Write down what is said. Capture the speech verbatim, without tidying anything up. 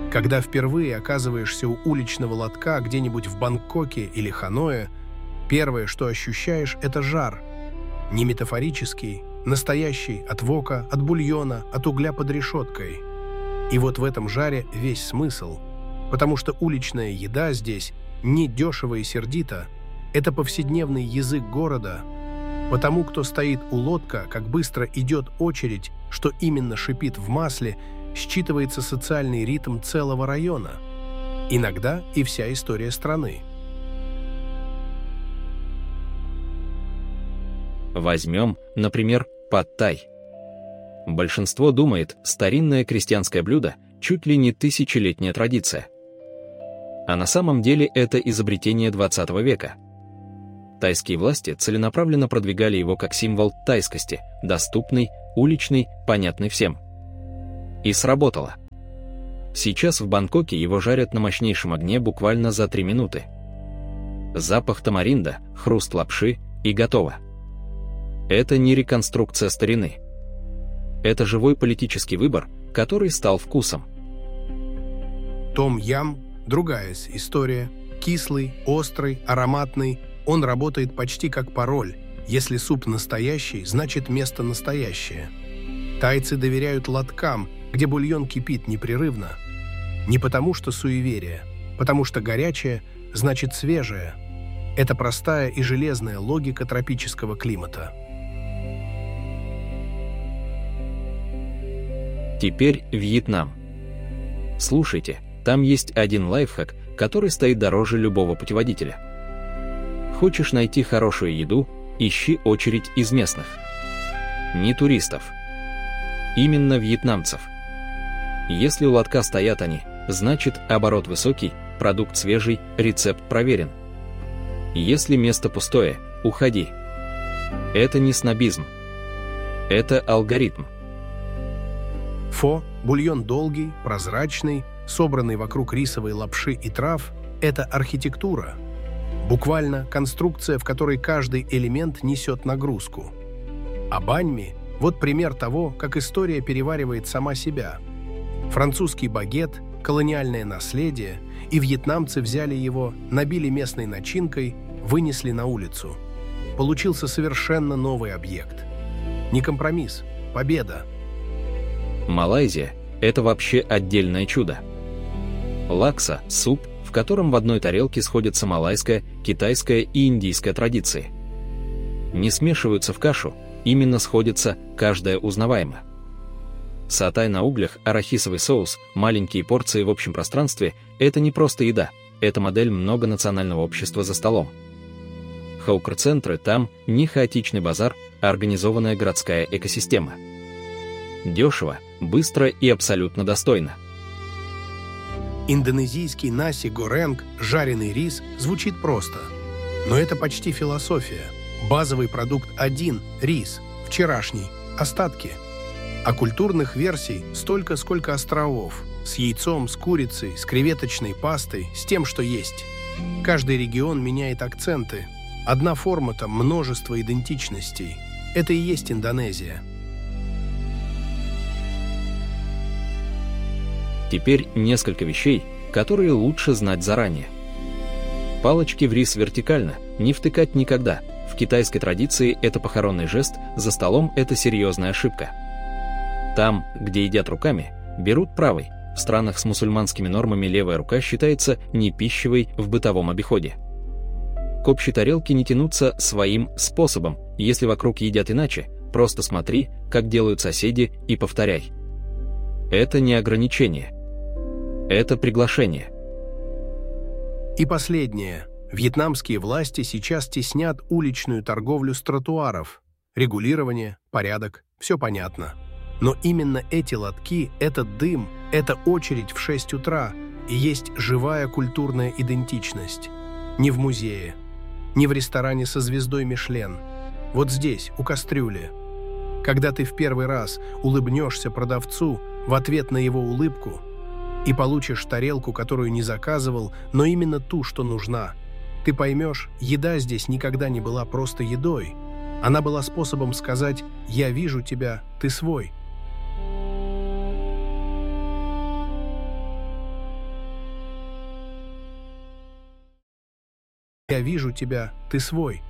Когда впервые оказываешься у уличного лотка где-нибудь в Бангкоке или Ханое, первое, что ощущаешь, это жар. Не метафорический, настоящий, от вока, от бульона, от угля под решеткой. И вот в этом жаре весь смысл, потому что уличная еда здесь не дешево и сердито, это повседневный язык города. Потому кто стоит у лотка, как быстро идет очередь, что именно шипит в масле, считывается социальный ритм целого района. Иногда и вся история страны. Возьмем, например, пад-тай. Большинство думает, старинное крестьянское блюдо чуть ли не тысячелетняя традиция. А на самом деле это изобретение двадцатого века. Тайские власти целенаправленно продвигали его как символ тайскости, доступный, уличный, понятный всем. И сработало. Сейчас в Бангкоке его жарят на мощнейшем огне буквально за три минуты. Запах тамаринда, хруст лапши и готово. Это не реконструкция старины. Это живой политический выбор, который стал вкусом. Том-ям – другая история. Кислый, острый, ароматный. Он работает почти как пароль. Если суп настоящий, значит место настоящее. Тайцы доверяют лоткам, где бульон кипит непрерывно. Не потому что суеверие, потому что горячее значит свежее. Это простая и железная логика тропического климата. Теперь Вьетнам. Слушайте, там есть один лайфхак, который стоит дороже любого путеводителя. Хочешь найти хорошую еду, ищи очередь из местных. Не туристов. Именно вьетнамцев. Если у лотка стоят они, значит оборот высокий, продукт свежий, рецепт проверен. Если место пустое, уходи. Это не снобизм. Это алгоритм. Фо – бульон долгий, прозрачный, собранный вокруг рисовой лапши и трав – это архитектура. Буквально конструкция, в которой каждый элемент несет нагрузку. А баньми – вот пример того, как история переваривает сама себя. Французский багет, колониальное наследие, и вьетнамцы взяли его, набили местной начинкой, вынесли на улицу. Получился совершенно новый объект. Не компромисс, победа. Малайзия – это вообще отдельное чудо. Лакса – суп, в котором в одной тарелке сходятся малайская, китайская и индийская традиции. Не смешиваются в кашу, именно сходятся, каждая узнаваема. Сатай на углях, арахисовый соус, маленькие порции в общем пространстве – это не просто еда, это модель многонационального общества за столом. Хаукер-центры там не хаотичный базар, а организованная городская экосистема. Дешево, быстро и абсолютно достойно. Индонезийский наси горенг, жареный рис, звучит просто. Но это почти философия. Базовый продукт один – рис, вчерашний, остатки. А культурных версий столько, сколько островов. С яйцом, с курицей, с креветочной пастой, с тем, что есть. Каждый регион меняет акценты. Одна форма там множество идентичностей. Это и есть Индонезия. Теперь несколько вещей, которые лучше знать заранее. Палочки в рис вертикально, не втыкать никогда. В китайской традиции это похоронный жест, за столом это серьезная ошибка. Там, где едят руками, берут правой. В странах с мусульманскими нормами левая рука считается непищевой в бытовом обиходе. К общей тарелке не тянуться своим способом. Если вокруг едят иначе, просто смотри, как делают соседи, и повторяй. Это не ограничение. Это приглашение. И последнее. Вьетнамские власти сейчас теснят уличную торговлю с тротуаров. Регулирование, порядок, все понятно. Но именно эти лотки, этот дым, эта очередь в шесть утра и есть живая культурная идентичность. Не в музее, не в ресторане со звездой Мишлен. Вот здесь, у кастрюли. Когда ты в первый раз улыбнешься продавцу в ответ на его улыбку и получишь тарелку, которую не заказывал, но именно ту, что нужна, ты поймешь, еда здесь никогда не была просто едой. Она была способом сказать «я вижу тебя, ты свой». Я вижу тебя, ты свой.